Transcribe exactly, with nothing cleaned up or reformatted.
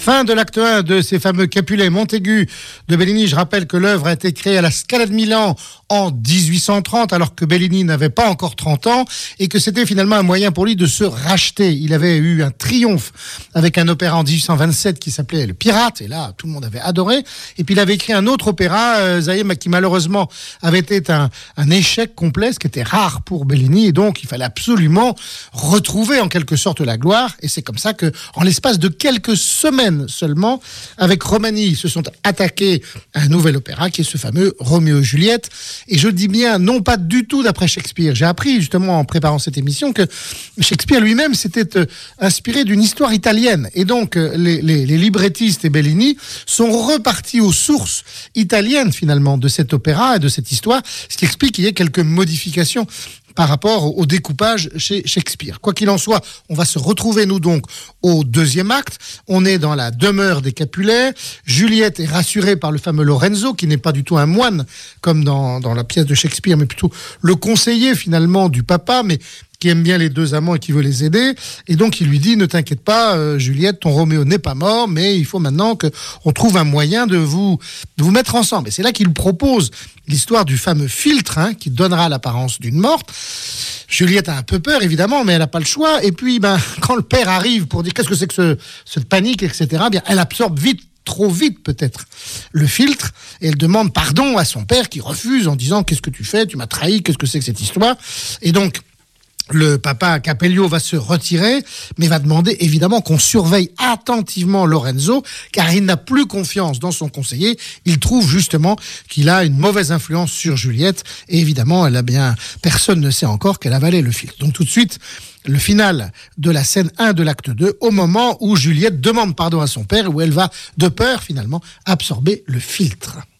Fin de l'acte un de ces fameux Capulet Montaigu de Bellini. Je rappelle que l'œuvre a été créée à la Scala de Milan en dix-huit cent trente, alors que Bellini n'avait pas encore trente ans, et que c'était finalement un moyen pour lui de se racheter. Il avait eu un triomphe avec un opéra en dix-huit cent vingt-sept qui s'appelait Le Pirate, et là, tout le monde avait adoré. Et puis il avait écrit un autre opéra, euh, Zaïm, qui malheureusement avait été un, un échec complet, ce qui était rare pour Bellini, et donc il fallait absolument retrouver en quelque sorte la gloire. Et c'est comme ça que, en l'espace de quelques semaines seulement, avec Romani, ils se sont attaqués à un nouvel opéra qui est ce fameux Roméo et Juliette. Et je dis bien, non pas du tout d'après Shakespeare. J'ai appris justement en préparant cette émission que Shakespeare lui-même s'était euh, inspiré d'une histoire italienne. Et donc euh, les, les, les librettistes et Bellini sont repartis aux sources italiennes finalement de cet opéra et de cette histoire, ce qui explique qu'il y ait quelques modifications par rapport au découpage chez Shakespeare. Quoi qu'il en soit, on va se retrouver, nous, donc, au deuxième acte. On est dans la demeure des Capulet. Juliette est rassurée par le fameux Lorenzo, qui n'est pas du tout un moine, comme dans, dans la pièce de Shakespeare, mais plutôt le conseiller, finalement, du papa, mais qui aime bien les deux amants et qui veut les aider. Et donc, il lui dit, ne t'inquiète pas, euh, Juliette, ton Roméo n'est pas mort, mais il faut maintenant qu'on trouve un moyen de vous, de vous mettre ensemble. Et c'est là qu'il propose l'histoire du fameux filtre, hein, qui donnera l'apparence d'une morte. Juliette a un peu peur, évidemment, mais elle n'a pas le choix. Et puis, ben, quand le père arrive pour dire qu'est-ce que c'est que ce, cette panique, et cetera, bien, elle absorbe vite, trop vite peut-être, le filtre, et elle demande pardon à son père qui refuse en disant qu'est-ce que tu fais, tu m'as trahi, qu'est-ce que c'est que cette histoire. Et donc, le papa Capello va se retirer, mais va demander évidemment qu'on surveille attentivement Lorenzo, car il n'a plus confiance dans son conseiller. Il trouve justement qu'il a une mauvaise influence sur Juliette, et évidemment, elle a bien, personne ne sait encore qu'elle avalait le filtre. Donc tout de suite, le final de la scène un de l'acte deux, au moment où Juliette demande pardon à son père, où elle va, de peur finalement, absorber le filtre.